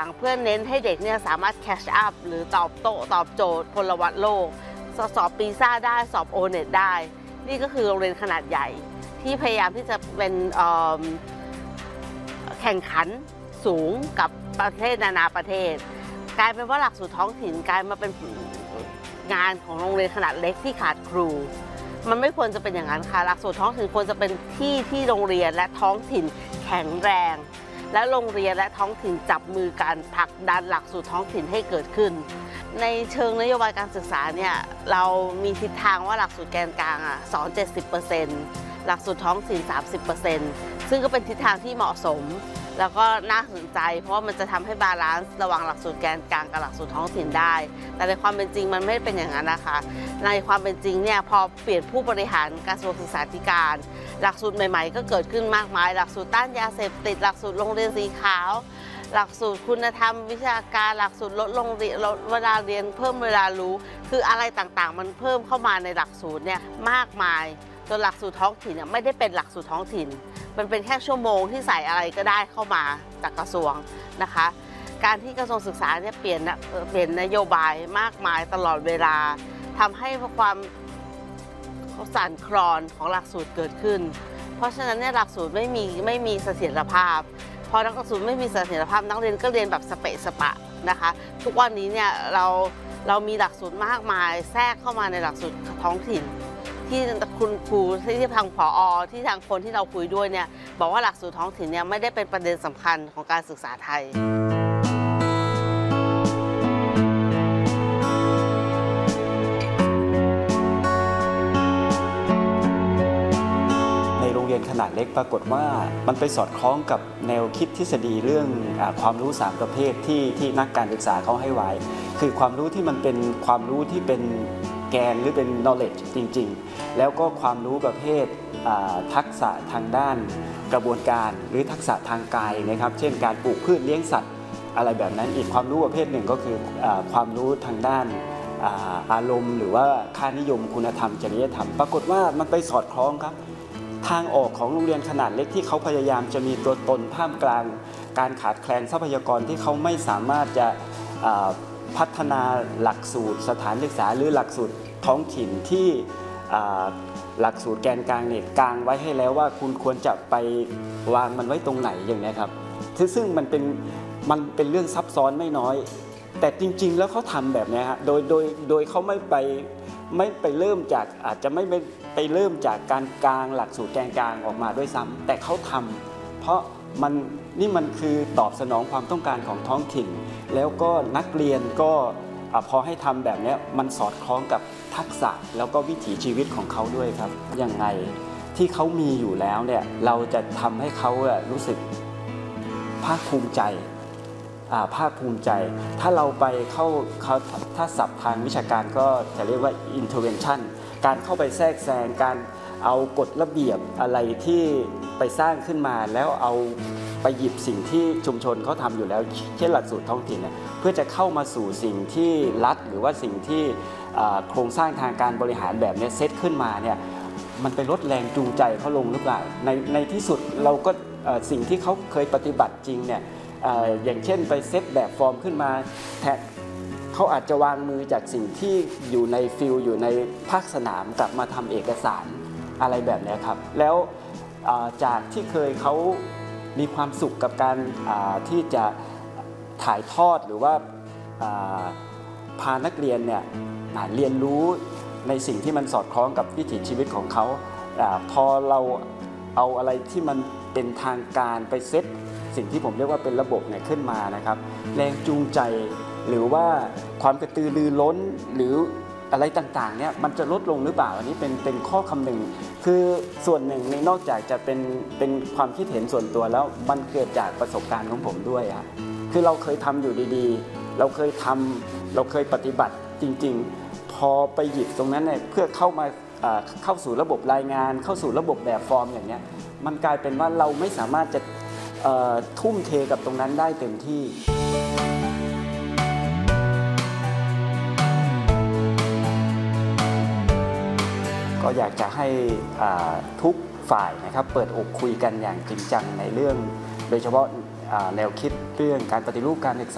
างๆเพื่อเน้นให้เด็กเนี่ยสามารถ catch up หรือตอบโจทย์พลวัตโลกสอบปีซ่าได้สอบโอเน็ตได้นี่ก็คือโรงเรียนขนาดใหญ่ที่พยายามที่จะเป็นแข่งขันสูงกับประเทศนานาประเทศกลายเป็นว่าหลักสูตรท้องถิ่นกลายมาเป็นงานของโรงเรียนขนาดเล็กที่ขาดครูมันไม่ควรจะเป็นอย่างนั้นค่ะหลักสูตรท้องถิ่นควรจะเป็นที่โรงเรียนและท้องถิ่นแข็งแรงและโรงเรียนและท้องถิ่นจับมือกันผลักดันหลักสูตรท้องถิ่นให้เกิดขึ้นในเชิงนโยบายการศึกษาเนี่ยเรามีทิศทางว่าหลักสูตรแกนกลางสอน 70%หลักสูตรท้องถิ่น 30%ซึ่งก็เป็นทิศทางที่เหมาะสมแล้วก็น่าสนใจเพราะว่ามันจะทำให้บาลานซ์ระหว่างหลักสูตรแกนกลางกับหลักสูตรท้องถิ่นได้แต่ในความเป็นจริงมันไม่เป็นอย่างนั้นนะคะในความเป็นจริงเนี่ยพอเปลี่ยนผู้บริหารกระทรวงศึกษาธิการหลักสูตรใหม่ๆก็เกิดขึ้นมากมายหลักสูตรต้านยาเสพติดหลักสูตรโรงเรียนสีขาวหลักสูตรคุณธรรมวิชาการหลักสูตรลดเวลาเรียนเพิ่มเวลารู้คืออะไรต่างๆมันเพิ่มเข้ามาในหลักสูตรเนี่ยมากมายจนหลักสูตรท้องถิ่นไม่ได้เป็นหลักสูตรท้องถิ่นมันเป็นแค่ชั่วโมงที่ใส่อะไรก็ได้เข้ามาจากกระทรวงนะคะการที่กระทรวงศึกษาเนี่ยเปลี่ยนนโยบายมากมายตลอดเวลาทำให้ความสั่นคลอนของหลักสูตรเกิดขึ้นเพราะฉะนั้นเนี่ยหลักสูตรไม่มีเสถียรภาพพอหลักสูตรไม่มีเสถียรภาพนักเรียนก็เรียนแบบสเปะสปะนะคะทุกวันนี้เนี่ยเรามีหลักสูตรมากมายแทรกเข้ามาในหลักสูตรท้องถิ่นที่คุณครูที่ทางผอ.ที่ทางคนที่เราคุยด้วยเนี่ยบอกว่าหลักสูตรท้องถิ่นเนี่ยไม่ได้เป็นประเด็นสำคัญของการศึกษาไทยโรงเรียนขนาดเล็กปรากฏว่ามันไปสอดคล้องกับแนวคิดทฤษฎีเรื่องความรู้3ประเภทที่นักการศึกษาเขาให้ไว้คือความรู้ที่มันเป็นความรู้ที่เป็นแกนหรือเป็น knowledge จริงๆแล้วก็ความรู้ประเภททักษะทางด้านกระบวนการหรือทักษะทางกายนะครับเช่นการปลูกพืชเลี้ยงสัตว์อะไรแบบนั้นอีกความรู้ประเภทหนึ่งก็คือความรู้ทางด้านอารมณ์หรือว่าค่านิยมคุณธรรมจริยธรรมปรากฏว่ามันไปสอดคล้องครับทางออกของโรงเรียนขนาดเล็กที่เขาพยายามจะมีตัวตนท่ามกลางการขาดแคลนทรัพยากรที่เขาไม่สามารถจะพัฒนาหลักสูตรสถานศึกษาหรือหลักสูตรท้องถิ่นที่หลักสูตรแกนกลางเนี่ยกางไว้ให้แล้วว่าคุณควรจะไปวางมันไว้ตรงไหนอย่างนี้ครับซึ่งมันเป็นเรื่องซับซ้อนไม่น้อยแต่จริงๆแล้วเขาทำแบบนี้ฮะโดยเขาไม่ไปเริ่มจากอาจจะไม่ไปเริ่มจากการกางหลักสูตรแกนกลางออกมาด้วยซ้ำแต่เขาทำเพราะนี่มันคือตอบสนองความต้องการของท้องถิ่นแล้วก็นักเรียนก็พอให้ทำแบบนี้มันสอดคล้องกับทักษะแล้วก็วิถีชีวิตของเขาด้วยครับยังไงที่เขามีอยู่แล้วเนี่ยเราจะทำให้เขารู้สึกภาคภูมิใจถ้าเราไปถ้าศัพท์ทางวิชาการก็จะเรียกว่า intervention การเข้าไปแทรกแซงการเอากฎระเบียบอะไรที่ไปสร้างขึ้นมาแล้วเอาไปหยิบสิ่งที่ชุมชนเขาทำอยู่แล้วเช่นหลักสูตรท้องถิ่นเพื่อจะเข้ามาสู่สิ่งที่รัฐหรือว่าสิ่งที่โครงสร้างทางการบริหารแบบนี้เซตขึ้นมาเนี่ยมันไปลดแรงจูงใจเขาลงหรือเปล่าในที่สุดเราก็สิ่งที่เขาเคยปฏิบัติจริงเนี่ยอย่างเช่นไปเซตแบบฟอร์มขึ้นมาเขาอาจจะวางมือจากสิ่งที่อยู่ในฟิลอยู่ในภาคสนามกลับมาทำเอกสารอะไรแบบนี้ครับแล้วจากที่เคยเขามีความสุขกับการที่จะถ่ายทอดหรือว่าพานักเรียนเนี่ยเรียนรู้ในสิ่งที่มันสอดคล้องกับวิถีชีวิตของเขาพอเราเอาอะไรที่มันเป็นทางการไปเซตสิ่งที่ผมเรียกว่าเป็นระบบเนี่ยขึ้นมานะครับแรงจูงใจหรือว่าความกระตือรือร้นหรืออะไรต่างๆเนี่ยมันจะลดลงหรือเปล่าอันนี้เป็นข้อคำนึงคือส่วนหนึ่งนอกจากจะเป็นความคิดเห็นส่วนตัวแล้วมันเกิดจากประสบการณ์ของผมด้วยครับคือเราเคยทำอยู่ดีๆเราเคยปฏิบัติจริงๆพอไปหยิบตรงนั้นเนี่ยเพื่อเข้าสู่ระบบรายงานเข้าสู่ระบบแบบฟอร์มอย่างเนี้ยมันกลายเป็นว่าเราไม่สามารถจะทุ่มเทกับตรงนั้นได้เต็มที่ก็อยากจะให้ทุกฝ่ายนะครับเปิดอกคุยกันอย่างจริงจังในเรื่องโดยเฉพาะแนวคิดเรื่องการปฏิรูปการศึกษา